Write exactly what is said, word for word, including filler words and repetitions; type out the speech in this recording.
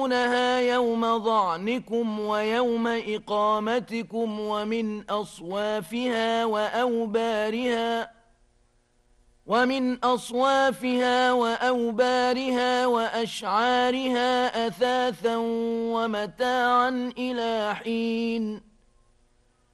تَرْكَبُونَهَا يَوْمَ ظَعْنِكُمْ وَيَوْمَ إِقَامَتِكُمْ وَمِنْ أَصْوَافِهَا وَأَوْبَارِهَا ومن أصوافها وأوبارها وأشعارها أثاثا ومتاعا إلى حين